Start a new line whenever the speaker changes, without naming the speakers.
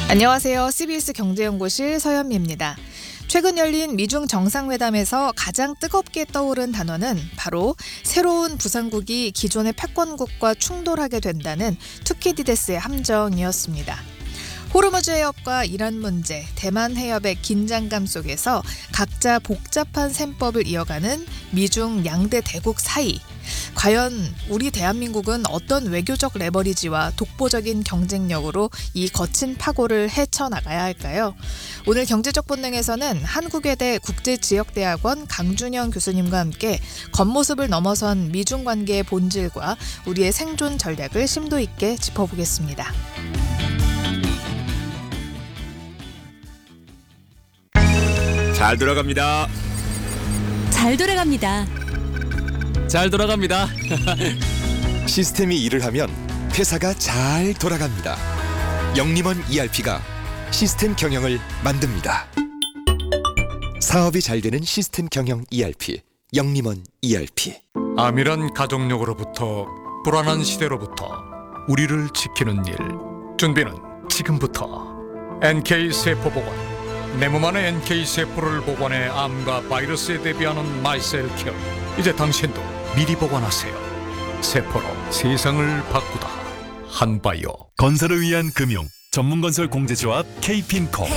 안녕하세요. CBS 경제연구실 서현미입니다. 최근 열린 미중 정상회담에서 가장 뜨겁게 떠오른 단어는 바로 새로운 부상국이 기존의 패권국과 충돌하게 된다는 투키디데스의 함정이었습니다. 호르무즈 해협과 이란 문제, 대만 해협의 긴장감 속에서 각자 복잡한 셈법을 이어가는 미중 양대 대국 사이. 과연 우리 대한민국은 어떤 외교적 레버리지와 독보적인 경쟁력으로 이 거친 파고를 헤쳐나가야 할까요? 오늘 경제적 본능에서는 한국외대 국제지역대학원 강준영 교수님과 함께 겉모습을 넘어선 미중 관계의 본질과 우리의 생존 전략을 심도 있게 짚어보겠습니다.
잘 돌아갑니다.
잘 돌아갑니다.
잘 돌아갑니다.
시스템이 일을 하면 회사가 잘 돌아갑니다. 영림원 ERP가 시스템 경영을 만듭니다. 사업이 잘 되는 시스템 경영 ERP, 영림원 ERP.
암이란 가족력으로부터 불안한 시대로부터 우리를 지키는 일. 준비는 지금부터. NK세포보건. 내 몸 안에 NK세포를 보관해 암과 바이러스에 대비하는 마이셀 케어. 이제 당신도 미리 보관하세요. 세포로 세상을 바꾸다. 한바이오.
건설을 위한 금융 전문건설 공제조합 K핀코.